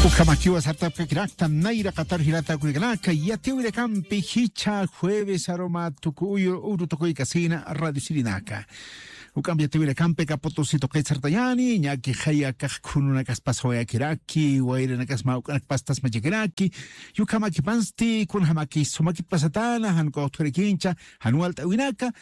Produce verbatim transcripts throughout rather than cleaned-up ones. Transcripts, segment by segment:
Ukamakiwa sartapka kirakta naira qatar hilata kuriganaka yatiwire kampi hicha jueves aroma tukuyo uru tokoy kasina radio sirinaka. Ukambia tiwire kampe kapotosito que sartayani ñaki haya kakkununa kaspas hoya kiraki waire nakas maukanak pastas majikiraki yukamaki pansti kun hamaki sumaki pasatana han ko kincha hanual tawinaka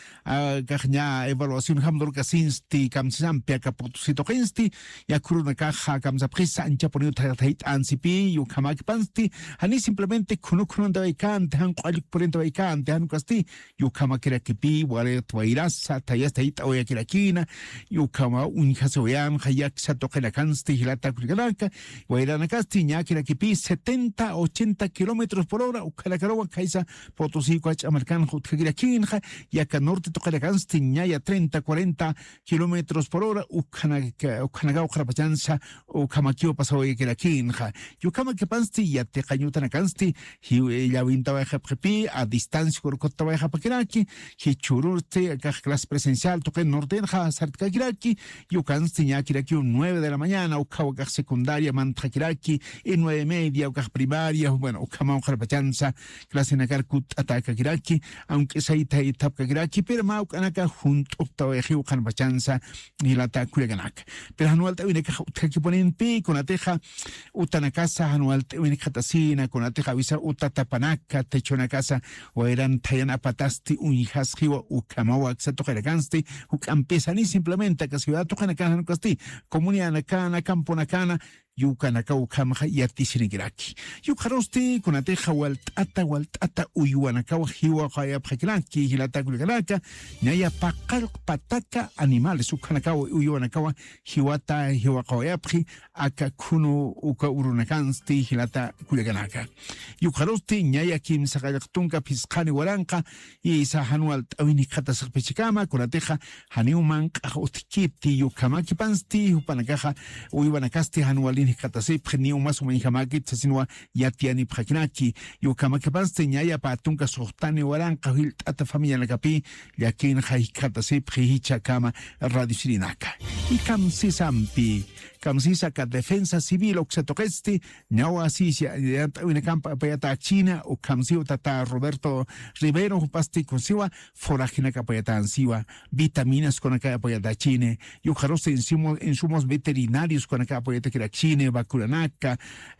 gahnya evaluación hamdor kasinsti kamsampia kapotosito kensti yakuruna kaja kamsaprisa ancha poniu tait ansipi yukamaki pansti hani simplemente kunukunun dawaikante han qalik porento dawaikante han kasti yukamaki rakipi wale twairasa tayasta ita oya Kina, Yukama, Unjasoyam, Hayak Satokela Kansti, Hilata Kuriganaka, Wairana Casti, Yakira Kipi, setenta, ochenta kilómetros por hora, Ukalakaroa, Kaisa, Potosí, Quach, American, Hutkakinja, Yaka Norte Tokela Kansti, Yaya treinta, cuarenta kilómetros por hora, Ukanagao Krapachansa, Ukamakio Pasoy Kirakinja, Yukama Kepansti, Yate Kanyutana Kansti, Yawinta Hapi, a distancia Korkota Hapakiraki, Hichurute, clase presencial, Toque Norte. Tenja Sartkakiraki, Yukansti Yakiraki, nueve de la mañana, Ukawaka secundaria, Mantakiraki, y nueve y media, Ukaj primaria, bueno, Ukama Ukarpachanza, clase Nakarkut Atakakiraki, aunque Saita y Tapkakiraki, pero Maukanaka junto Uktaweji Ukarpachanza y la Takuyanak. Pero anual Tawinek Utakiponen Pi, con la teja Utanakasa, anual Tawinek con la teja Visa Utatapanaka, Techona casa, o eran Tayana Patasti, Unijashiwa, Ukamawa, Xatoheragansti, Ukam Pesani simplemente que ciudad tocan acá en Casti, comunidad acá, campo acá, Yukanaka Ukamaha Yatishinigiraki. Yukarosti, con ateja walt ata walt ata uyuanaka hiwa haya pakiraki, hilata kuligaraka, Naya pakal pataka animales, Ukanaka uyuanaka, hiwata hiwakawayapri, aka kuno uka urunakansti, hilata kuligaraka. Yukarosti, Naya kim sakayaktunka piskani waranka, y sahanualt awinikata sakpechikama, con ateja haniuman utikipti yukamaki pansti, upanakaja uyuanakasti hanualin Katasip, Niu más o menos Hamaki, Tasinua, Yatiani Prakinaki, Yukamakapas, Nyaya Patunka Sortani, Waranka, Ata familia Nakapi, Yakin Haikatasip, Hicha Kama, Radio Sirinaka. Y Kamsisampi, Kamsisa, Defensa Civil, Oxatokesti, Nawa Asisia, una campa payata China, o Kamsio Tata Roberto Rivero, Pasti Consiwa, Forajina Capayata Ansiwa, vitaminas con acá payata Chine, Yujaros insumos veterinarios con acá payata Chine, Bakuranaka,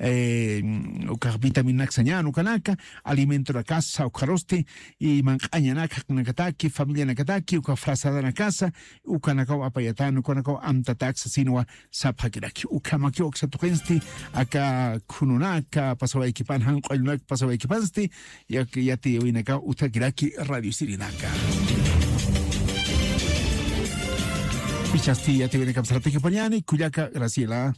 eh, vitamina Xañano, Kanaka, alimento de casa, Ukaroste, y Mancañanaka, Nakataki, familia Nakataki, Ukafrasada na casa, Ukanako Apayatano, Ukanako Amtatax, Sinua, Sapakiraki, Ukamaki, Oxatukensti, Aka Kununaka, pasó a equipan, Hanko, pasó a equipansti, ya que ya te oí acá, Utakiraki, Radio Sirinaka. Pichasti, ya te viene a capsarte que pañani, Kuyaka, Graciela.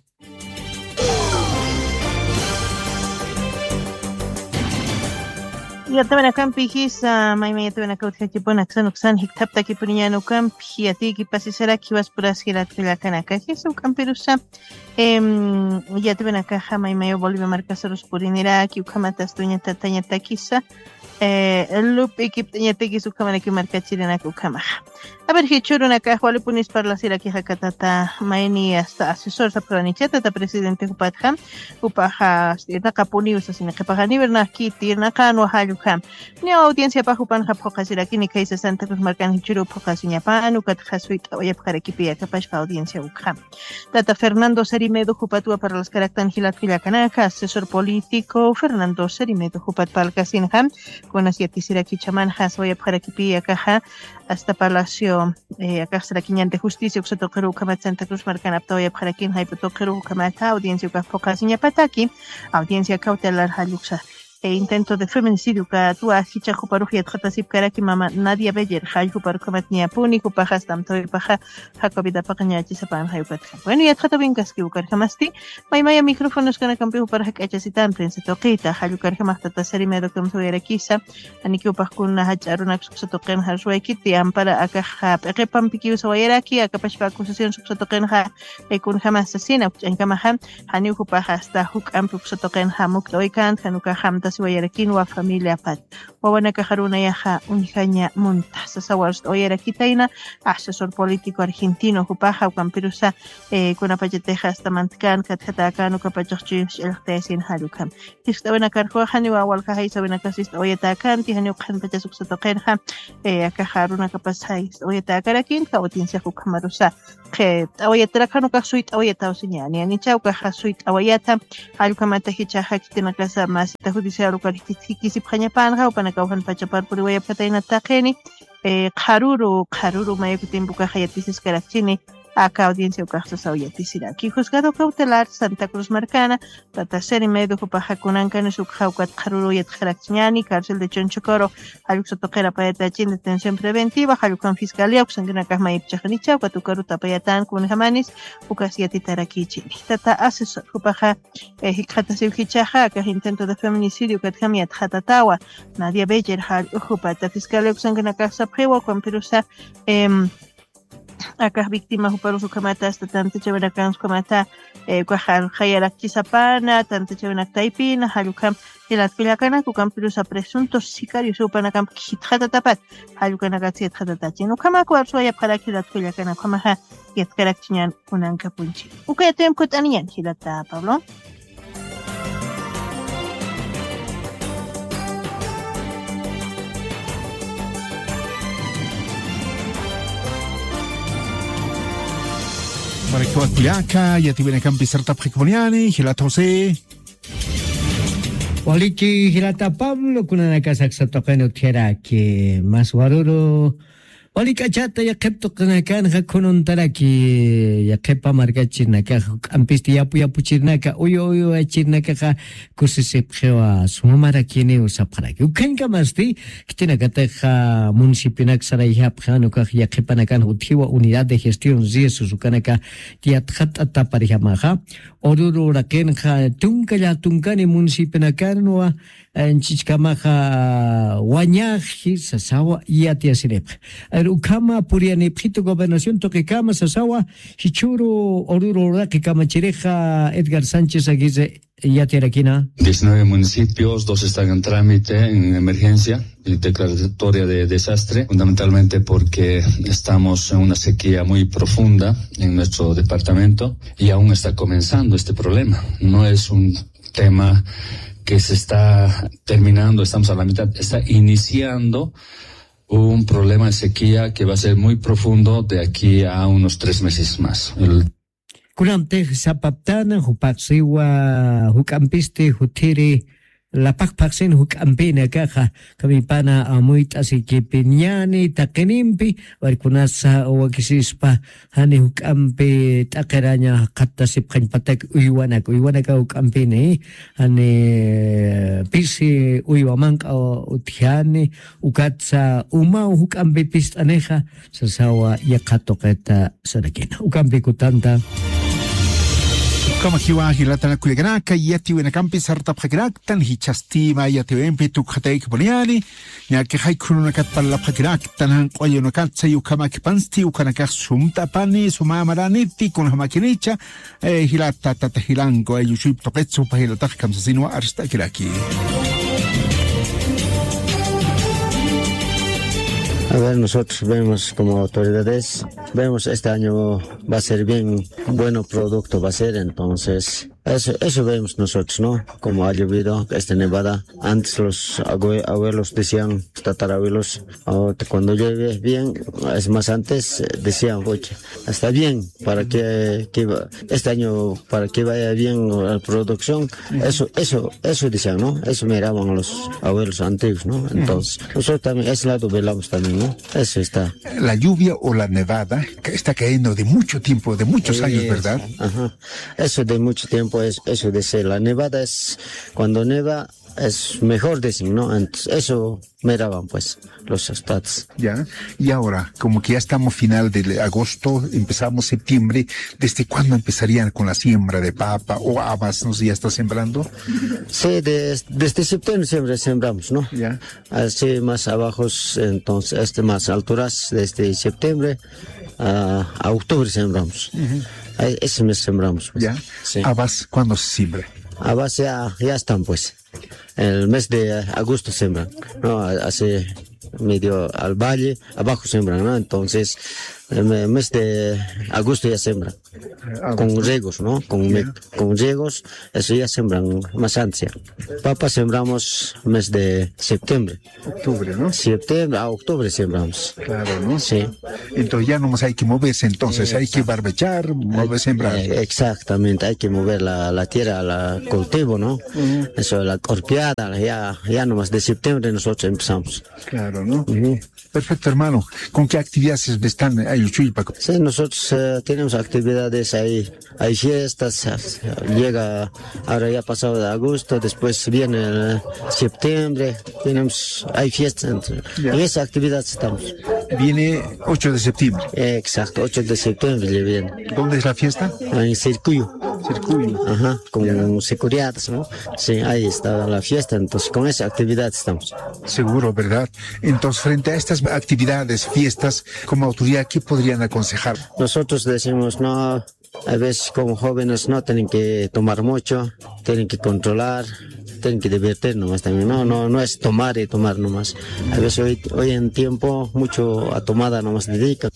Ya te ven acá en Pijis, Maima ya te ven acá en Japón, Axan, Oxan, Hictapta, que ponían Ocam, Piati, que pasisera, que vas por así la Trilacanaca, que es un camperusa. Ya te ven acá, Maima, yo volví a marcar los purinera, que Ucamatas, Doña Tataña Taquisa. El loop equip tenía tequis Ucamana que marca chilena Ucama. A ver, Hichuruna acá, Juan Punis para la Sira que Hakatata, Maini hasta asesor sa planicheta, ta presidente Upatham, Upaha, Nakapuni, Usasina, Kapahani, Bernaki, Tirnakan, Wahayukam. Ni audiencia para Jupan Hapokasira, Kini Kaisa Santa Cruz Marcan Hichuru, Pokasiñapan, Ukat Hasuit, Oyapkarekipia, Kapashka audiencia Ukam. Tata Fernando Serimedo, Jupatua para las Caractan Hilat Filacanaca, asesor político, Fernando Serimedo, Jupat Palcasinham, con Asiatisira Kichaman, Hasoya Parakipia, Caja, hasta Palacio, eh, acá será quiniente justicia, Uxatokeru, Kamat Santa Cruz, Marcan Aptoya Parakin, Hypotokeru, Kamata, audiencia Ukafokasiña Pataki, audiencia cautelar Haluxa. E intento de feminicidio que tú has dicho que para que tratas para que mamá nadie vea el que para que matnia puni que para estar todo para Jacobida para que se sepan hay para bueno ya trata bien que es que buscar jamás ti may may micrófonos que no cambio para que haya citan prensa toquita hay que jamás trata ser y me do que me tuviera quizá ani que para que una hajar una que se toquen har suay kiti para acá que pam piqui usa vaya aquí acá para acusación se toquen ha y con jamás asesina en cama ham ani que para hasta hook am que se toquen hamuk doy can hanuka ham si wayarakin wa familia pat wawanaka haruna yaha unijaña monta sasawars oyera kitaina asesor político argentino hupaja ukampirusa eh, kunapachateja hasta mantkan katjatakan ukapachochi elhtesin halukam tistawana karjohani wawalka haisa kasis oyatakan tihani ukan pachasuksatoqenja eh, aka haruna kapashais oyatakarakin kawatinsia hukamarusa que oyatrakanu kasuit oyatausiñani ani chauka hasuit oyata halukamata hichaja kitina casa más ita judicial ukarikisi panja upanakauhan pachapar por wayapataina taqeni eh, qaruru qaruru mayukutimpuka hayatisis karakchini acá audiencia ukaxasa uyatisira aquí juzgado cautelar Santa Cruz Marcana tataseri medio hupajakunankan sukjaukat qaruru yatjarakchiñani cárcel de Chonchocoro haluksotoqera payatachin detención preventiva halukan fiscalía usankinakaj mayipchajanicha ukatukaru tapayatan kunjamanis ukasiyatitarakichini tata asesor hupaja eh, hikjatasiukichaja acá intento de feminicidio katjamiat jatatawa Nadia Beller hal uhupata fiscalía usankinakaj sapjewa kwampirusa em acá víctima huparusu kamata hasta tanto chavanakan kamata eh kuajar hayarak chisapana tanto chavanak taipina halukam ilat pilakana kukampirusa presuntos sicarios upanakam khitkhata tapat halukana gatsi khata chino kama kuarso ya parakilat pilakana kamaha yatkarakchinyan kunanka punchi ukayatem kutaniyan hilata Pablo. Marikwa Kuliaka, ya tiene campi serta prekmoniani, Hilata Jose. Waliki Hilata Pablo, kuna na kasak sa tokeno tira ki mas waruro. Walika chata ya kepto kana kan ha kunun taraki ya kepa marga chirnaka ampisti yapu yapu chirnaka oyo oyo chirnaka ka kusisip khewa sumamara kini usapharaki ukenka masti kitina kata municipinak sarayha phanu ka ya kepa nakan uthiwa unidad de gestión ziesu sukanaka ya khat ata parihamaha oruru raken kha tunkala tunkani municipinakan wa enchichkamaha wañaji sasawa yatia sirep ukama puriani pito gobernación toque kama sasawa hichuru oruro raki kama chireja Edgar Sánchez Aguirre yatiarakina. diecinueve municipios, dos están en trámite en emergencia y declaratoria de desastre, fundamentalmente porque estamos en una sequía muy profunda en nuestro departamento y aún está comenzando este problema. No es un tema que se está terminando, estamos a la mitad, está iniciando un problema de sequía que va a ser muy profundo de aquí a unos tres meses más. El... Kurante sapaptana hupaksiwa hukampiste hutiri la pakpaksen hukampina kaja kamipana amuit asikipinyani takenimpi warkunasa wakisispa hani hukampi takeranya katasip kanpatak uywanak uywanak hukampini hani pisi uywamank utiani ukatsa uma hukampi pistaneja sasawa yakatoketa sarakina hukampi kutanta Kama kiwa hilata na kuliganaka yati wena kampi sarta phakirak tan hichastima yati wempe tukhatay kiponiani ya ke hay kununa kat palla phakirak tan han qoyo no kat sayu kama kipansti ukana ka sumta pani suma maraniti kun hamakinicha hilata tata hilango ayu ship toketsu pa hilata kam sasino arsta kiraki. A ver, nosotros vemos como autoridades, vemos este año va a ser bien, bueno producto va a ser, entonces eso, eso vemos nosotros, ¿no? Como ha llovido esta nevada, antes los abuelos decían, tatarabuelos, oh, cuando llueve bien, es más antes decían, oye, está bien, para que, que este año, para que vaya bien la producción, eso, eso, eso decían, ¿no? Eso miraban los abuelos antiguos, ¿no? Entonces, nosotros también, ese lado velamos también, ¿no? Eso está. La lluvia o la nevada que está cayendo de mucho tiempo, de muchos sí, años, ¿verdad? Ajá. Eso de mucho tiempo es, eso de ser. La nevada es, cuando neva, es mejor decir, ¿no? Entonces, eso miraban, pues, los stats. Ya. Y ahora, como que ya estamos final de agosto, empezamos septiembre, ¿desde cuándo empezarían con la siembra de papa o habas? No sé, ¿ya está sembrando? Sí, de, desde septiembre siempre sembramos, ¿no? Ya. Así más abajo, entonces, este más alturas, desde septiembre a, a octubre sembramos. Uh-huh. Ese mes sembramos. Pues. Ya. Sí. ¿Habas cuándo se siembra? Habas ya, ya están, pues. el mes de agosto sembran, ¿no? Hace medio al valle, abajo sembran, ¿no? Entonces, el mes de agosto ya sembran, con riegos, ¿no? Con, con riegos, eso ya sembran más ansia. Papa sembramos mes de septiembre. Octubre, ¿no? Septiembre a octubre sembramos. Claro, ¿no? Sí. Entonces ya nomás hay que moverse, entonces, hay que barbechar, mover, sembrar. Eh, exactamente, hay que mover la, la tierra, la cultivo, ¿no? Uh-huh. Eso, la corpiada, ya, ya nomás de septiembre nosotros empezamos. Claro, ¿no? Uh-huh. Perfecto, hermano. ¿Con qué actividades están ahí? Sí, nosotros uh, tenemos actividades ahí, hay fiestas, uh, llega, ahora ya pasado de agosto, después viene uh, septiembre, tenemos, hay fiestas, yeah. En esa actividad estamos. Viene ocho de septiembre. Eh, exacto, ocho de septiembre ya viene. ¿Dónde es la fiesta? En Circuyo. Circuyo. Ajá, con yeah. seguridad, ¿no? Sí, ahí está la fiesta, entonces con esa actividad estamos. Seguro, ¿verdad? Entonces, frente a estas actividades, fiestas, como autoridad, ¿qué podrían aconsejar? Nosotros decimos, no, a veces como jóvenes no tienen que tomar mucho, tienen que controlar, tienen que divertir nomás también, no, no, no es tomar y tomar nomás. A veces hoy, hoy en tiempo mucho a tomada nomás dedican.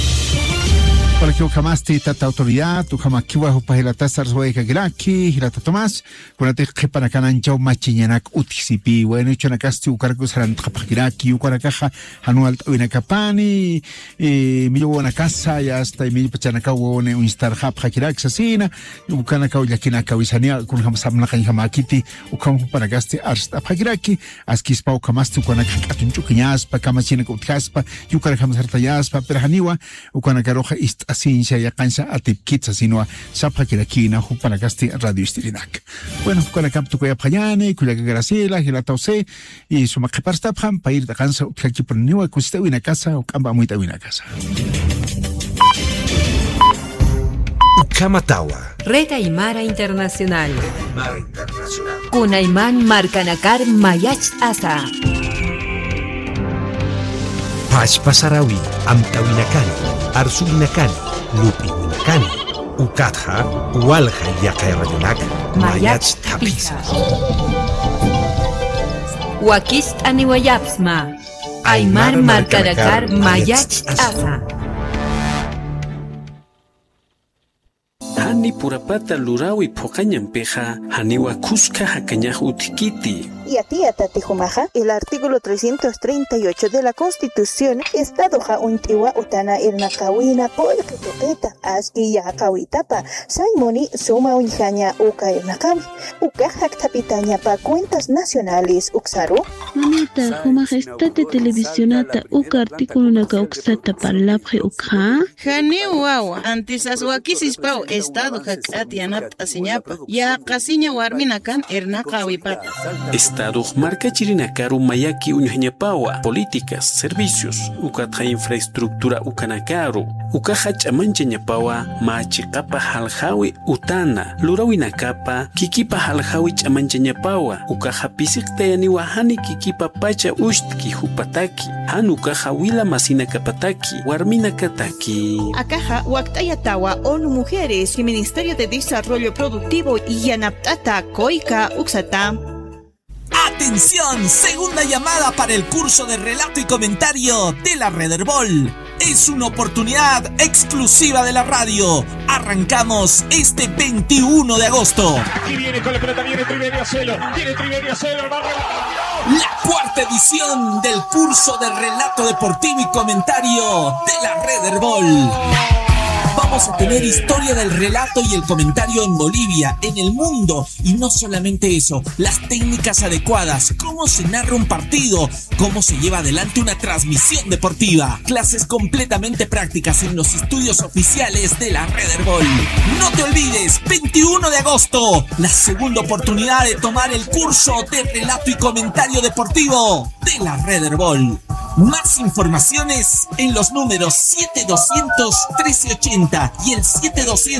Para que jamás te tata autoridad, tu jamás que bajo para la tasa de que graki, la Tomás, cuando te que para canan chau machiñanak utisipi, bueno, hecho na casti u cargo saran graki, u para caja anual una capani, eh, mi luego una casa ya hasta mi pachana cau un instar hap hakirak sasina, u kana cau ya kina cau isania con jamás amna kan jamakiti, u kam para gasti arsta hakiraki, askis pau jamás tu kana katun chukinyas pa kamachina kutkaspa, u kana jamás hartayas pa perhaniwa, u kana karoja ist asincia ya cansa a tipkitsa sino a sapra que aquí na para casti radio Istirinak. Bueno, con la captu que apayane, con la Graciela, que la tause y su macaparsta pam para ir de cansa que aquí por niwa que usted una casa o camba muy una casa. Kamatawa. Rega Aymara Internacional. Aymara Internacional. Con Ayman Marcanakar Mayach Asa. Pachpasarawi, Amtawinakani, Arsulinakani, Lupinakani, Ukatha, Walha Yakairayanak, Mayach Tapisa. Wakist Aniwayapsma, Aymar Marcanakar Mayach Asa. Hani purapata lurawi pokañampeja, haniwa kuska hakanyaj utikiti. Y a ti, Atatijumaja, el artículo trescientos treinta y ocho de la Constitución, Estado ja untiwa utana irnakawina polka toqueta, aski ya kawitapa, saimoni suma unjaña uka irnakami, uka haktapitaña pa cuentas nacionales uksaru. Mamita, Jumaja, estate televisionata uka artículo naka uksata parlapje ukha. Jane wawa, antes aswakisis pau Estado hakatianap asiñapa, ya kasiña warminakan irnakawipata. Estado marca chirinakaru mayaki uñañapawa, políticas, servicios, ukatja infraestructura ukanakaru, ukaja chamanchañapawa, machikapa haljawi utana, lurawinakapa, kikipa haljawi chamanchañapawa, ukaja pisiktayaniwa hani kikipa pacha ushtki hupataki, han ukaja wila masinakapataki, warminakataki. Akaja waktayatawa onu mujeres y Ministerio de Desarrollo Productivo y Yanaptata Koika Uksata. ¡Atención! Segunda llamada para el curso de relato y comentario de la Red Herbol. Es una oportunidad exclusiva de la radio. Arrancamos este veintiuno de agosto. Aquí viene con la pelota, viene Triverio Celo, viene Triverio Celo, la cuarta edición del curso de relato deportivo y comentario de la Red Herbol. Vamos a tener historia del relato y el comentario en Bolivia, en el mundo, y no solamente eso, las técnicas adecuadas, cómo se narra un partido, cómo se lleva adelante una transmisión deportiva, clases completamente prácticas en los estudios oficiales de la Red Herbol. No te olvides, veintiuno de agosto, la segunda oportunidad de tomar el curso de relato y comentario deportivo de la Red Herbol. Más informaciones en los números siete doscientos, trece ochenta y el siete doscientos